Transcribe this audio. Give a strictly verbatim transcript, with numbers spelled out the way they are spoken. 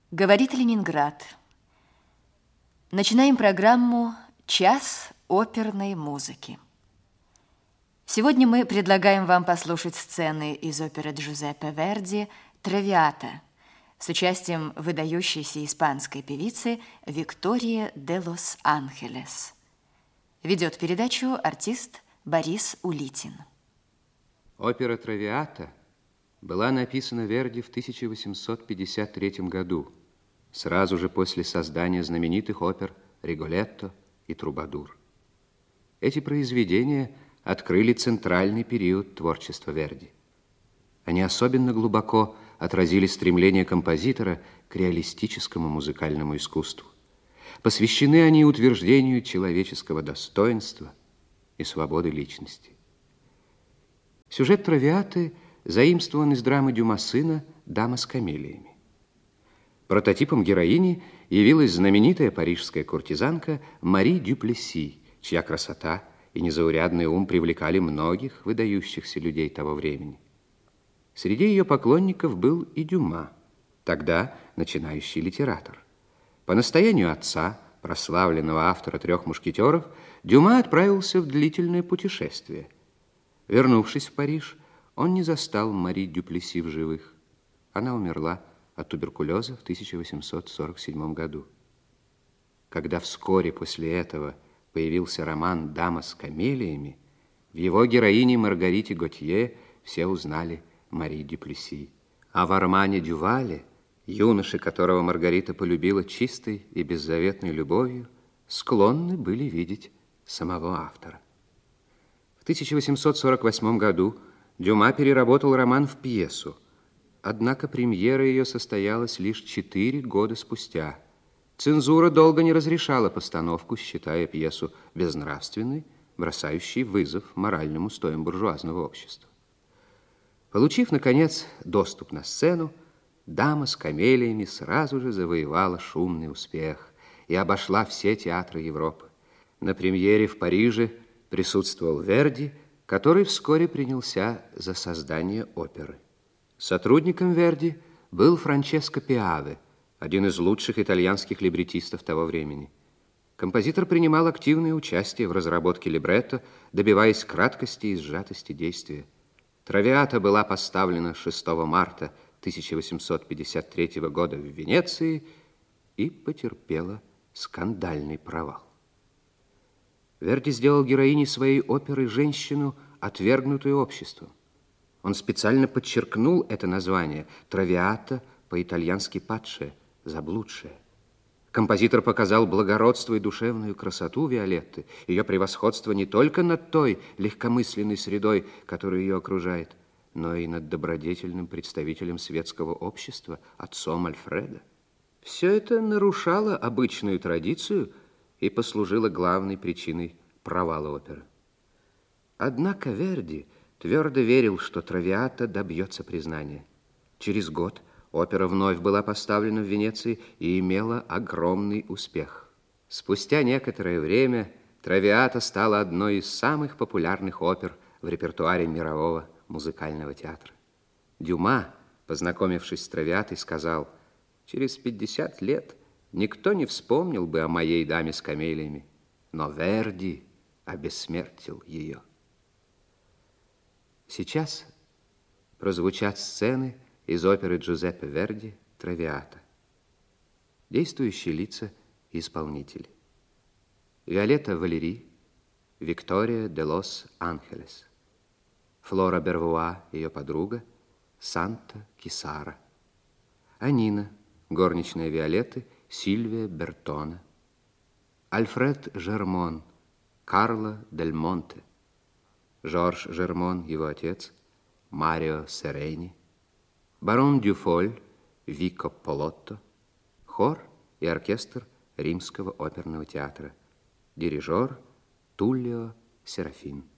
Говорит Ленинград. Начинаем программу «Час оперной музыки». Сегодня мы предлагаем вам послушать сцены из оперы Джузеппе Верди «Травиата» с участием выдающейся испанской певицы Виктории де Лос-Анхелес. Ведет передачу артист Борис Улитин. Опера «Травиата» была написана Верди в тысяча восемьсот пятьдесят третьем году, сразу же после создания знаменитых опер «Риголетто» и «Трубадур». Эти произведения открыли центральный период творчества Верди. Они особенно глубоко отразили стремление композитора к реалистическому музыкальному искусству. Посвящены они утверждению человеческого достоинства и свободы личности. Сюжет «Травиаты» заимствован из драмы Дюма сына «Дама с камелиями». Прототипом героини явилась знаменитая парижская куртизанка Мари Дюплесси, чья красота и незаурядный ум привлекали многих выдающихся людей того времени. Среди ее поклонников был и Дюма, тогда начинающий литератор. По настоянию отца, прославленного автора «Трех мушкетеров», Дюма отправился в длительное путешествие. Вернувшись в Париж, он не застал Мари Дюплесси в живых. Она умерла от туберкулеза в тысяча восемьсот сорок седьмом году. Когда вскоре после этого появился роман «Дама с камелиями», в его героине Маргарите Готье все узнали Мари Дюплесси. А в романе Дювале, юноше, которого Маргарита полюбила чистой и беззаветной любовью, склонны были видеть самого автора. В тысяча восемьсот сорок восьмом году Дюма переработал роман в пьесу, однако премьера ее состоялась лишь четыре года спустя. Цензура долго не разрешала постановку, считая пьесу безнравственной, бросающей вызов моральным устоям буржуазного общества. Получив, наконец, доступ на сцену, «Дама с камелиями» сразу же завоевала шумный успех и обошла все театры Европы. На премьере в Париже присутствовал Верди, который вскоре принялся за создание оперы. Сотрудником Верди был Франческо Пиаве, один из лучших итальянских либреттистов того времени. Композитор принимал активное участие в разработке либретто, добиваясь краткости и сжатости действия. «Травиата» была поставлена шестого марта тысяча восемьсот пятьдесят третьего года в Венеции и потерпела скандальный провал. Верди сделал героиней своей оперы женщину, отвергнутую обществом. Он специально подчеркнул это название «Травиата», по-итальянски «падшая», «заблудшая». Композитор показал благородство и душевную красоту Виолетты, ее превосходство не только над той легкомысленной средой, которая ее окружает, но и над добродетельным представителем светского общества, отцом Альфреда. Все это нарушало обычную традицию и послужило главной причиной провала оперы. Однако Верди твердо верил, что «Травиата» добьется признания. Через год опера вновь была поставлена в Венеции и имела огромный успех. Спустя некоторое время «Травиата» стала одной из самых популярных опер в репертуаре мирового музыкального театра. Дюма, познакомившись с «Травиатой», сказал: «Через пятьдесят лет никто не вспомнил бы о моей даме с камелиями, но Верди обессмертил ее». Сейчас прозвучат сцены из оперы Джузеппе Верди «Травиата». Действующие лица и исполнители: Виолетта Валери, Виктория де Лос-Анхелес, Флора Бервуа, ее подруга, Санта Кисара, Анина, горничная Виолетты, Сильвия Бертона, Альфред Жермон, Карло Дель Монте, Жорж Жермон, его отец, Марио Серени, барон Дюфоль, Вико Полотто, хор и оркестр Римского оперного театра, дирижер Туллио Серафин.